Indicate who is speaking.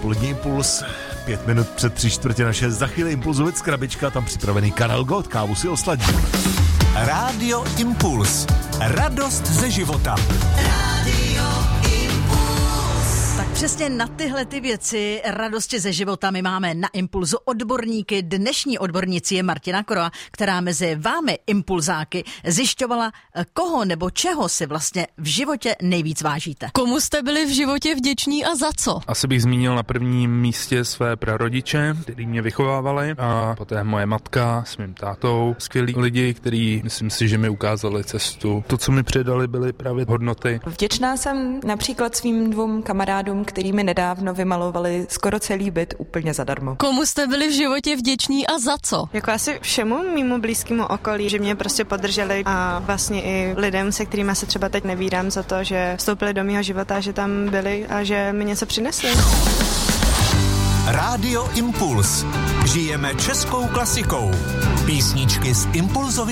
Speaker 1: dopolední impuls. 5 minut před 3:45, za chvíli Impulzovec Krabička, tam připravený Karel Gott, kávu si osladím.
Speaker 2: Rádio Impuls. Radost ze života.
Speaker 3: Rádio Impuls. Tak přesně na tyhle ty věci radosti ze života my máme na Impulzu odborníky. Dnešní odbornici je Martina Korova, která mezi vámi impulzáky zjišťovala, koho nebo čeho si vlastně v životě nejvíc vážíte.
Speaker 4: Komu jste byli v životě vděční a za co?
Speaker 5: Asi bych zmínil na prvním místě své prarodiče, kteří mě vychovávali, a poté moje matka s mým tátou. Skvělí lidi, kteří, myslím si, že mi ukázali cestu. To, co mi předali, byly právě hodnoty.
Speaker 6: Vděčná jsem například svým 2 kamarádům, který mi nedávno vymalovali skoro celý byt úplně zadarmo.
Speaker 4: Komu jste byli v životě vděční a za co?
Speaker 7: Jako asi všemu mýmu blízkému okolí, že mě prostě podrželi, a vlastně i lidem, se kterými se třeba teď nevídám, za to, že vstoupili do mého života, že tam byli a že mi něco přinesli.
Speaker 2: Rádio Impuls. Žijeme českou klasikou. Písničky z Impulzovy